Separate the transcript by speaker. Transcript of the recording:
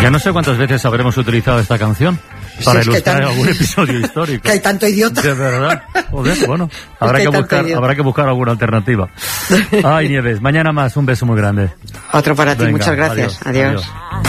Speaker 1: Yo no sé cuántas veces habremos utilizado esta canción para ilustrar algún episodio histórico.
Speaker 2: Que hay tanto idiota.
Speaker 1: De verdad. Joder, bueno, habrá que buscar alguna alternativa. Ay, Nieves, mañana más, un beso muy grande.
Speaker 2: Otro para ti,
Speaker 1: Venga,
Speaker 2: muchas gracias. Adiós.